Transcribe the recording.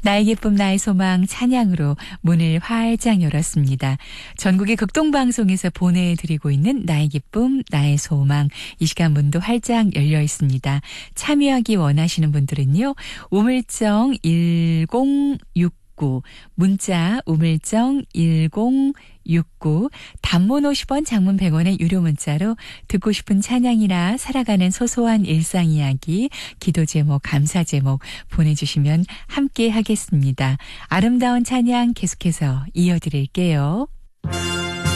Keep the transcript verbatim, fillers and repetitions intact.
나의 기쁨 나의 소망 찬양으로 문을 활짝 열었습니다. 전국의 극동방송에서 보내드리고 있는 나의 기쁨 나의 소망, 이 시간 문도 활짝 열려 있습니다. 참여하기 원하시는 분들은요, 우물정 일공육구, 문자 우물정 일공육구, 단문 오십 원, 장문 백 원의 유료 문자로 듣고 싶은 찬양이나 살아가는 소소한 일상 이야기, 기도 제목, 감사 제목 보내주시면 함께 하겠습니다. 아름다운 찬양 계속해서 이어드릴게요.